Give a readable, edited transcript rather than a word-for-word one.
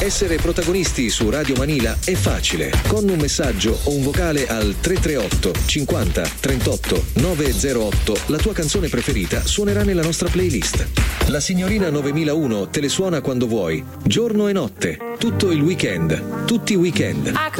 Essere protagonisti su Radio Manila è facile. Con un messaggio o un vocale al 338 50 38 908 la tua canzone preferita suonerà nella nostra playlist. La signorina 9001 te le suona quando vuoi, giorno e notte, tutto il weekend, tutti i weekend.